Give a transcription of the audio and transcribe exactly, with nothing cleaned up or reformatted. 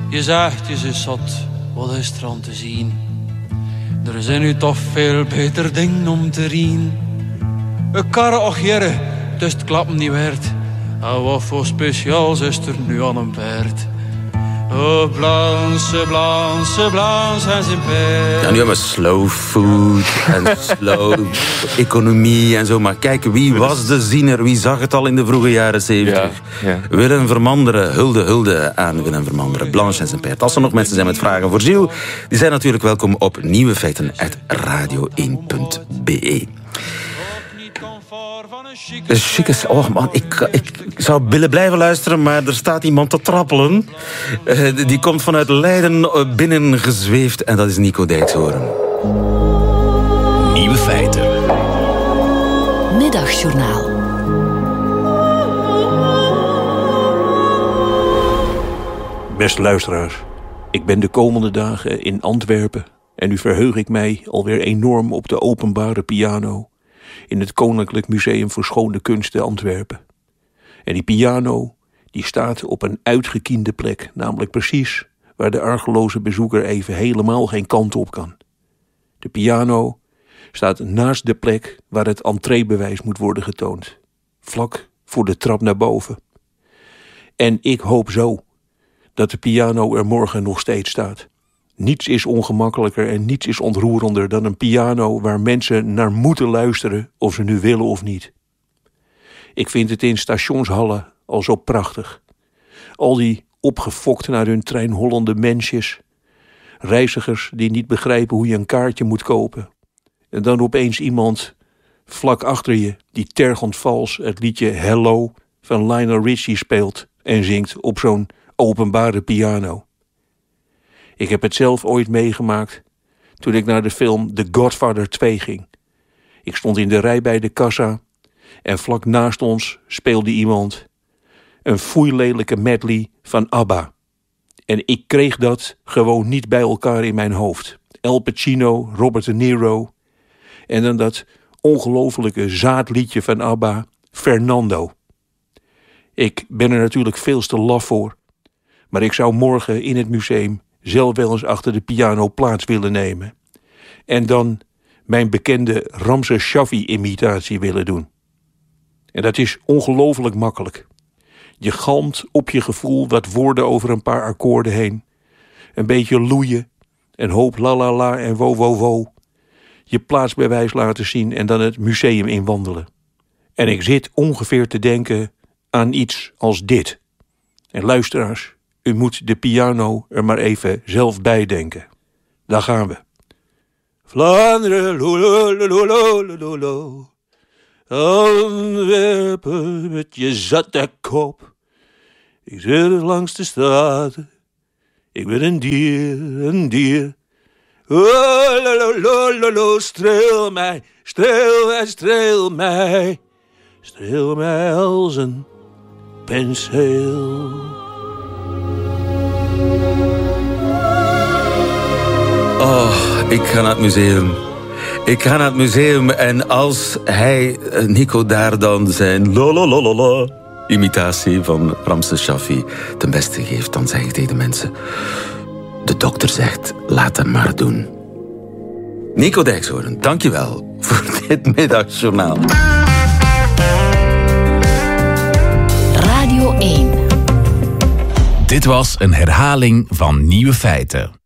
Je zegt je is zot, wat is er aan te zien? Er zijn nu toch veel beter dingen om te rien. Een karre och jere, dus het klappen niet werd. En wat voor speciaals is er nu aan een paard? Oh, Blanche, Blanche, Blanche en zijn paard. Ja, nu hebben we slow food en slow economie en zo. Maar kijk, wie was de ziener? Wie zag het al in de vroege jaren zeventig? Ja, ja. Willem Vermanderen, hulde, hulde aan Willem Vermanderen. Blanche en zijn paard. Als er nog mensen zijn met vragen voor Gilles, die zijn natuurlijk welkom op nieuwefeiten at radio één punt b e. Chiques, oh man, ik, ik zou willen blijven luisteren, maar er staat iemand te trappelen. Uh, die komt vanuit Leiden binnengezweefd en dat is Nico Dijkshoorn. Nieuwe feiten. Middagjournaal. Beste luisteraars, ik ben de komende dagen in Antwerpen en nu verheug ik mij alweer enorm op de openbare piano in het Koninklijk Museum voor Schone Kunsten Antwerpen. En die piano die staat op een uitgekiende plek, namelijk precies waar de argeloze bezoeker even helemaal geen kant op kan. De piano staat naast de plek waar het entreebewijs moet worden getoond, vlak voor de trap naar boven. En ik hoop zo dat de piano er morgen nog steeds staat. Niets is ongemakkelijker en niets is ontroerender dan een piano waar mensen naar moeten luisteren, of ze nu willen of niet. Ik vind het in stationshallen al zo prachtig. Al die opgefokt naar hun trein hollende mensjes. Reizigers die niet begrijpen hoe je een kaartje moet kopen. En dan opeens iemand vlak achter je die tergend vals het liedje Hello van Lionel Richie speelt en zingt op zo'n openbare piano. Ik heb het zelf ooit meegemaakt toen ik naar de film The Godfather twee ging. Ik stond in de rij bij de kassa en vlak naast ons speelde iemand een foeilelijke medley van ABBA. En ik kreeg dat gewoon niet bij elkaar in mijn hoofd. Al Pacino, Robert De Niro en dan dat ongelofelijke zaadliedje van ABBA, Fernando. Ik ben er natuurlijk veel te laf voor, maar ik zou morgen in het museum zelf wel eens achter de piano plaats willen nemen. En dan mijn bekende Ramses Shaffi-imitatie willen doen. En dat is ongelooflijk makkelijk. Je galmt op je gevoel wat woorden over een paar akkoorden heen. Een beetje loeien, een hoop la la la en wo wo wo. Je plaatsbewijs laten zien en dan het museum inwandelen. En ik zit ongeveer te denken aan iets als dit. En luisteraars, u moet de piano er maar even zelf bij denken. Daar gaan we. Vlaanderen, lololololololo. Antwerpen met je zatte kop. Ik zit langs de straten. Ik ben een dier, een dier. Oh, lololololo, streel mij, streel mij, streel mij. Streel mij als een penseel. Oh, ik ga naar het museum. Ik ga naar het museum en als hij, Nico, daar dan zijn lololololo imitatie van Ramses Shaffi ten beste geeft, dan zeg ik tegen de mensen: de dokter zegt, laat hem maar doen. Nico Dijkshoorn, dankjewel voor dit middagjournaal. Radio één. Dit was een herhaling van Nieuwe Feiten.